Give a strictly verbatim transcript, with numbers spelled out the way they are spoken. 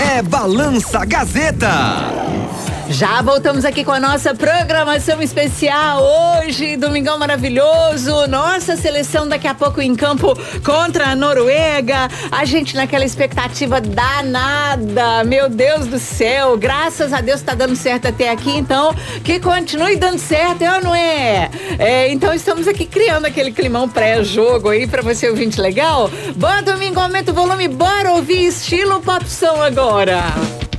é Balança Gazeta. Já voltamos aqui com a nossa programação especial hoje, domingão maravilhoso, nossa seleção daqui a pouco em campo contra a Noruega, a gente naquela expectativa danada, meu Deus do céu, graças a Deus tá dando certo até aqui, então que continue dando certo, é ou não é? É, então estamos aqui criando aquele climão pré-jogo aí pra você ouvinte legal. Bom domingo, aumenta o volume, bora ouvir estilo popção agora.